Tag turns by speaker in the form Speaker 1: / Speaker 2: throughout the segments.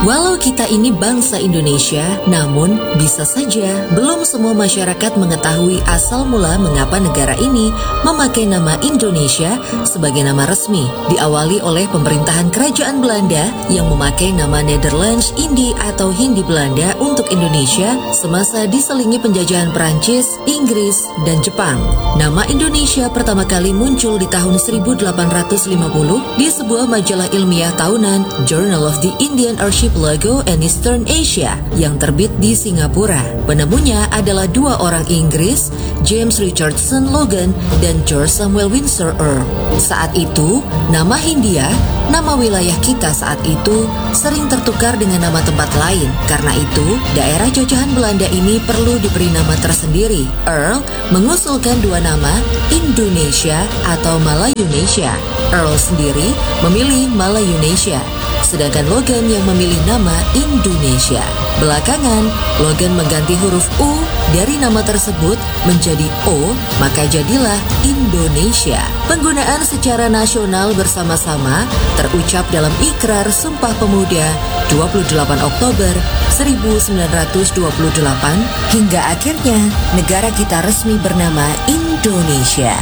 Speaker 1: Walau kita ini bangsa Indonesia, namun bisa saja belum semua masyarakat mengetahui asal mula mengapa negara ini memakai nama Indonesia sebagai nama resmi. Diawali oleh pemerintahan Kerajaan Belanda yang memakai nama Nederlands Indie atau Hindi Belanda untuk Indonesia semasa diselingi penjajahan Perancis, Inggris, dan Jepang. Nama Indonesia pertama kali muncul di tahun 1850 di sebuah majalah ilmiah tahunan Journal of the Indian Archipelago and Eastern Asia yang terbit di Singapura. Penemunya adalah dua orang Inggris, James Richardson Logan dan George Samuel Windsor Earl. Saat itu, nama Hindia, nama wilayah kita saat itu, sering tertukar dengan nama tempat lain. Karena itu, daerah jajahan Belanda ini perlu diberi nama tersendiri. Earl mengusulkan dua nama, Indonesia atau Malayunesia. Earl sendiri memilih Malayunesia, sedangkan Logan yang memilih nama Indonesia. Belakangan, Logan mengganti huruf U dari nama tersebut menjadi O, maka jadilah Indonesia. Penggunaan secara nasional bersama-sama terucap dalam Ikrar Sumpah Pemuda 28 Oktober 1928 hingga akhirnya negara kita resmi bernama Indonesia.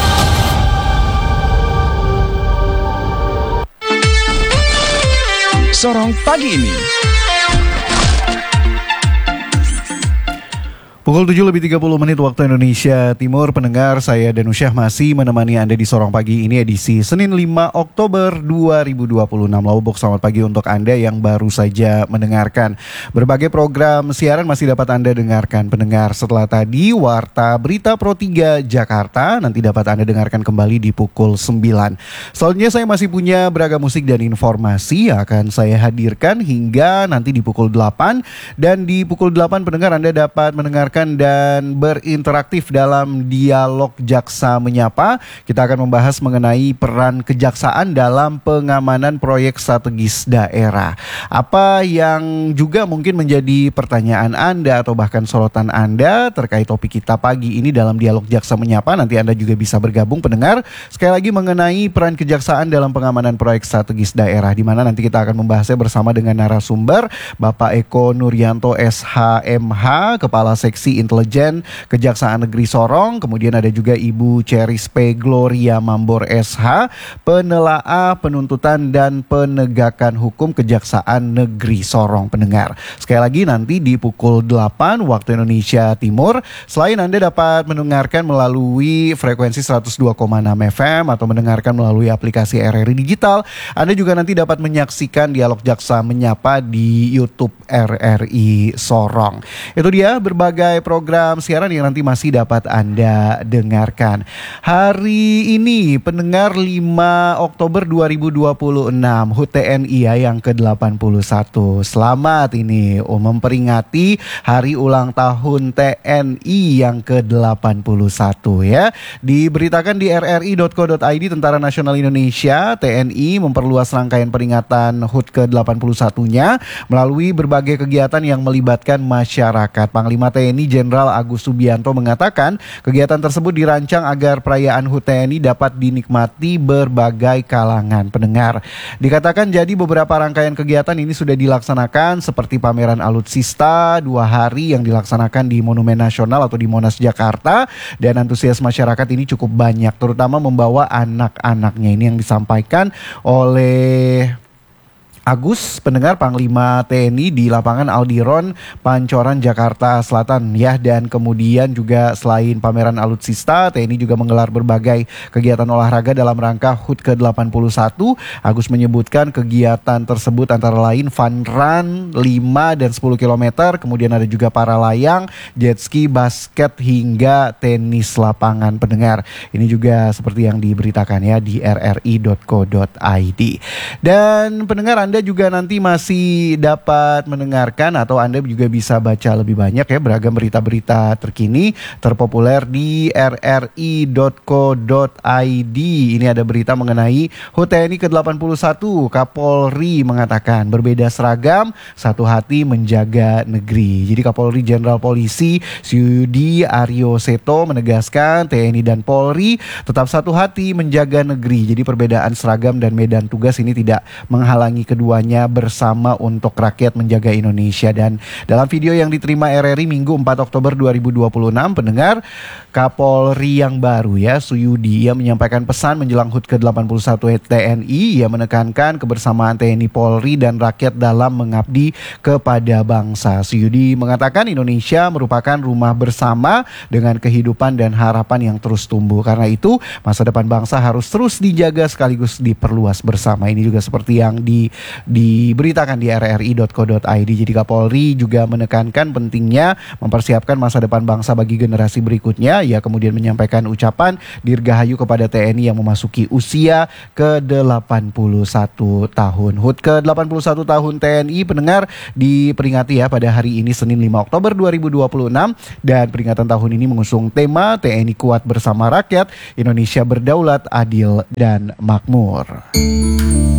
Speaker 2: Sorong pagi ini.
Speaker 3: Pukul 7:30 waktu Indonesia Timur, pendengar, saya Danusyah masih menemani Anda di Sorong Pagi ini edisi Senin 5 Oktober 2026. Lowbox selamat pagi untuk Anda yang baru saja mendengarkan. Berbagai program siaran masih dapat Anda dengarkan. Pendengar, setelah tadi Warta Berita Pro 3 Jakarta nanti dapat Anda dengarkan kembali di pukul 9. Selanjutnya saya masih punya beragam musik dan informasi yang akan saya hadirkan hingga nanti di pukul 8. Dan di pukul 8 pendengar Anda dapat mendengarkan dan berinteraktif dalam dialog Jaksa Menyapa. Kita akan membahas mengenai peran kejaksaan dalam pengamanan proyek strategis daerah. Apa yang juga mungkin menjadi pertanyaan Anda atau bahkan sorotan Anda terkait topik kita pagi ini dalam dialog Jaksa Menyapa. Nanti Anda juga bisa bergabung pendengar. Sekali lagi mengenai peran kejaksaan dalam pengamanan proyek strategis daerah, di mana nanti kita akan membahasnya bersama dengan narasumber Bapak Eko Nuryanto SHMH, Kepala Seksi Intelijen Kejaksaan Negeri Sorong. Kemudian ada juga Ibu Ceris P. Gloria Mambor SH, Penelaa Penuntutan dan Penegakan Hukum Kejaksaan Negeri Sorong, pendengar. Sekali lagi nanti di pukul 8 waktu Indonesia Timur. Selain Anda dapat mendengarkan melalui frekuensi 102,6 FM atau mendengarkan melalui aplikasi RRI Digital, Anda juga nanti dapat menyaksikan dialog Jaksa Menyapa di YouTube RRI Sorong. Itu dia berbagai program siaran yang nanti masih dapat Anda dengarkan. Hari ini pendengar 5 Oktober 2026 HUT TNI yang ke-81. Selamat ini memperingati hari ulang tahun TNI yang ke-81 ya. Diberitakan di rri.co.id, Tentara Nasional Indonesia TNI memperluas rangkaian peringatan HUT ke-81-nya melalui berbagai kegiatan yang melibatkan masyarakat. Panglima TNI Jenderal Agus Subianto mengatakan kegiatan tersebut dirancang agar perayaan HUT TNI dapat dinikmati berbagai kalangan, pendengar. Dikatakan jadi beberapa rangkaian kegiatan ini sudah dilaksanakan seperti pameran alutsista 2 hari yang dilaksanakan di Monumen Nasional atau di Monas Jakarta, dan antusias masyarakat ini cukup banyak, terutama membawa anak-anaknya. Ini yang disampaikan oleh Agus, pendengar, Panglima TNI di lapangan Aldiron, Pancoran, Jakarta Selatan ya. Dan kemudian juga selain pameran alutsista, TNI juga menggelar berbagai kegiatan olahraga dalam rangka HUT ke-81. Agus menyebutkan kegiatan tersebut antara lain fun run 5 dan 10 km, kemudian ada juga para layang, jet ski, basket hingga tenis lapangan, pendengar. Ini juga seperti yang diberitakan ya di rri.co.id. Dan pendengar, Anda juga nanti masih dapat mendengarkan atau Anda juga bisa baca lebih banyak ya beragam berita-berita terkini terpopuler di rri.co.id. Ini ada berita mengenai HUT TNI ke-81. Kapolri mengatakan berbeda seragam, satu hati menjaga negeri. Jadi Kapolri Jenderal Polisi Suyudi Aryo Seto menegaskan TNI dan Polri tetap satu hati menjaga negeri. Jadi perbedaan seragam dan medan tugas ini tidak menghalangi kedua keduanya bersama untuk rakyat menjaga Indonesia. Dan dalam video yang diterima RRI Minggu 4 Oktober 2026, pendengar, Kapolri yang baru ya, Suyudi, ia menyampaikan pesan menjelang HUT ke-81 TNI. Ia menekankan kebersamaan TNI, Polri, dan rakyat dalam mengabdi kepada bangsa. Suyudi mengatakan Indonesia merupakan rumah bersama dengan kehidupan dan harapan yang terus tumbuh. Karena itu, masa depan bangsa harus terus dijaga sekaligus diperluas bersama. Ini juga seperti yang diberitakan di rri.co.id. Jadi Kapolri juga menekankan pentingnya mempersiapkan masa depan bangsa bagi generasi berikutnya. Ia kemudian menyampaikan ucapan dirgahayu kepada TNI yang memasuki usia ke-81 tahun. HUT ke-81 tahun TNI, pendengar, diperingati ya pada hari ini Senin 5 Oktober 2026, dan peringatan tahun ini mengusung tema TNI Kuat Bersama Rakyat, Indonesia Berdaulat, Adil, dan Makmur.